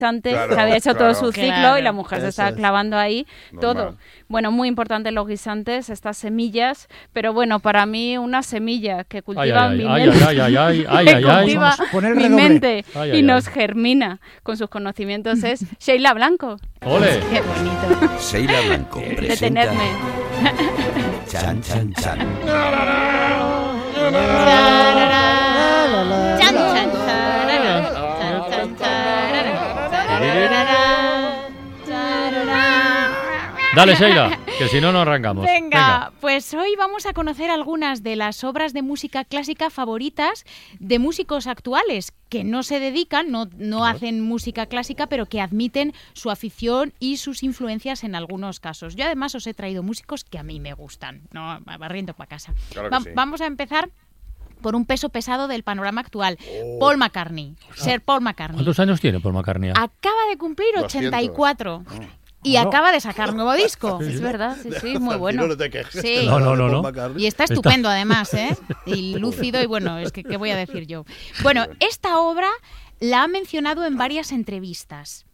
que había hecho todo su ciclo y la mujer se estaba clavando ahí todo. Bueno, muy importante los guisantes, estas semillas, pero bueno, para mí una semilla que cultiva mi mente y nos germina con sus conocimientos es Sheila Blanco. ¡Ole! ¡Qué bonito! Sheila Blanco presenta Detenerme. Chan, chan, chan. Dale, Sheila, que si no, no arrancamos. Venga, pues hoy vamos a conocer algunas de las obras de música clásica favoritas de músicos actuales que no se dedican, no hacen música clásica, pero que admiten su afición y sus influencias en algunos casos. Yo además os he traído músicos que a mí me gustan, no barriendo para casa. Claro que sí. Vamos a empezar por un peso pesado del panorama actual. Paul McCartney, Sir Paul McCartney. ¿Cuántos años tiene Paul McCartney? Acaba de cumplir 84. Y acaba de sacar nuevo disco. Es verdad, sí, muy bueno. No te quejes. Sí. No. Y está estupendo además, ¿eh? Y lúcido y bueno, es que ¿qué voy a decir yo? Bueno, esta obra la ha mencionado en varias entrevistas.